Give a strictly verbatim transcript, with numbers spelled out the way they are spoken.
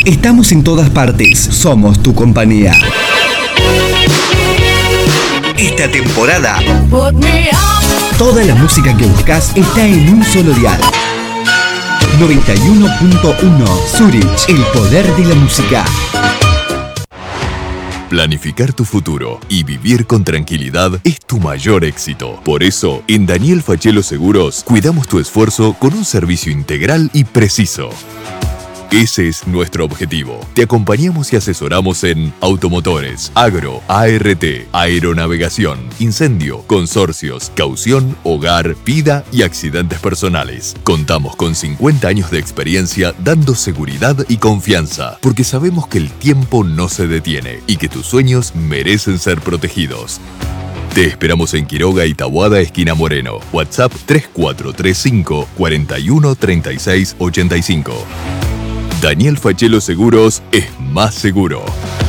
Estamos en todas partes. Somos tu compañía. Esta temporada, toda la música que buscas está en un solo dial. noventa y uno punto uno Zurich, el poder de la música. Planificar tu futuro y vivir con tranquilidad es tu mayor éxito. Por eso, en Daniel Facelo Seguros, cuidamos tu esfuerzo con un servicio integral y preciso. Ese es nuestro objetivo. Te acompañamos y asesoramos en automotores, agro, A R T, aeronavegación, incendio, consorcios, caución, hogar, vida y accidentes personales. Contamos con cincuenta años de experiencia dando seguridad y confianza, porque sabemos que el tiempo no se detiene y que tus sueños merecen ser protegidos. Te esperamos en Quiroga y Taboada, esquina Moreno. WhatsApp tres cuatro tres cinco, cuatro uno, tres seis ocho cinco. Daniel Facelo Seguros es más seguro.